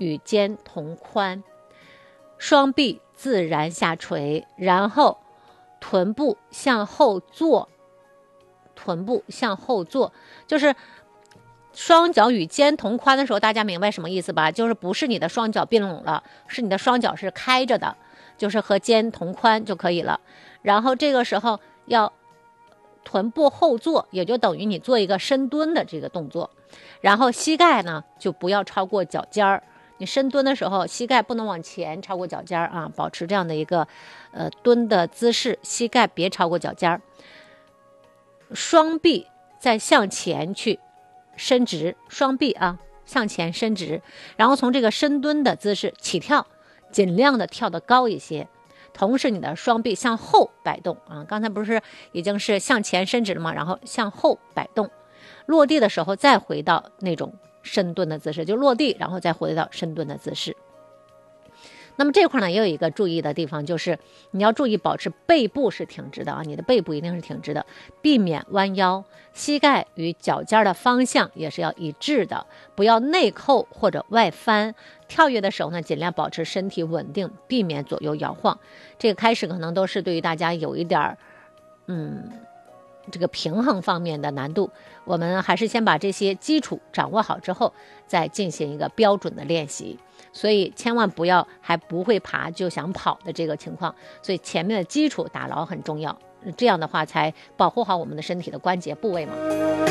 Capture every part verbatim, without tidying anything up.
与肩同宽，双臂自然下垂，然后臀部向后坐，臀部向后坐，就是双脚与肩同宽的时候，大家明白什么意思吧？就是不是你的双脚并拢了，是你的双脚是开着的，就是和肩同宽就可以了。然后这个时候要臀部后坐，也就等于你做一个深蹲的这个动作。然后膝盖呢就不要超过脚尖儿，你深蹲的时候膝盖不能往前超过脚尖儿啊，保持这样的一个呃蹲的姿势，膝盖别超过脚尖儿。双臂再向前去伸直，双臂啊向前伸直，然后从这个深蹲的姿势起跳，尽量的跳得高一些，同时你的双臂向后摆动啊，刚才不是已经是向前伸直了吗？然后向后摆动，落地的时候再回到那种深蹲的姿势，就落地然后再回到深蹲的姿势。那么这块呢也有一个注意的地方，就是你要注意保持背部是挺直的啊，你的背部一定是挺直的，避免弯腰，膝盖与脚尖的方向也是要一致的，不要内扣或者外翻。跳跃的时候呢，尽量保持身体稳定，避免左右摇晃。这个开始可能都是对于大家有一点嗯这个平衡方面的难度，我们还是先把这些基础掌握好之后，再进行一个标准的练习。所以千万不要还不会爬就想跑的这个情况，所以前面的基础打牢很重要，这样的话才保护好我们的身体的关节部位嘛。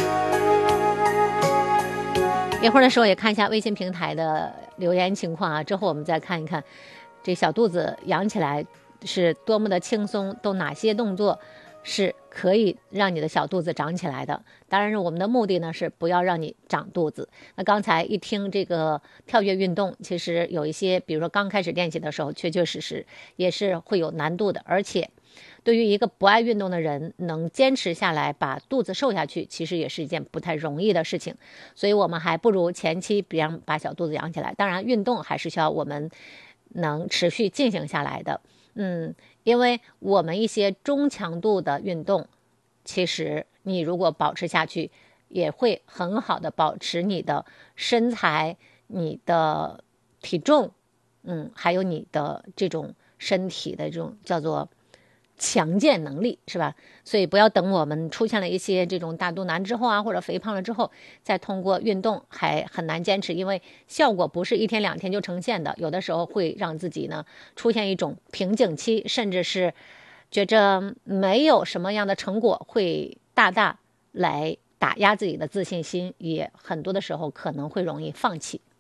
一会儿的时候也看一下微信平台的留言情况啊，之后我们再看一看这小肚子扬起来是多么的轻松，都哪些动作是可以让你的小肚子长起来的。当然我们的目的呢是不要让你长肚子。那刚才一听这个跳跃运动，其实有一些比如说刚开始练习的时候确确实实也是会有难度的，而且对于一个不爱运动的人能坚持下来把肚子瘦下去，其实也是一件不太容易的事情。所以我们还不如前期别让把小肚子养起来，当然运动还是需要我们能持续进行下来的。嗯，因为我们一些中强度的运动，其实你如果保持下去，也会很好的保持你的身材、你的体重，嗯，还有你的这种身体的这种叫做强健能力，是吧？所以不要等我们出现了一些这种大肚腩之后啊，或者肥胖了之后，再通过运动还很难坚持，因为效果不是一天两天就呈现的，有的时候会让自己呢出现一种瓶颈期，甚至是觉着没有什么样的成果，会大大来打压自己的自信心，也很多的时候可能会容易放弃。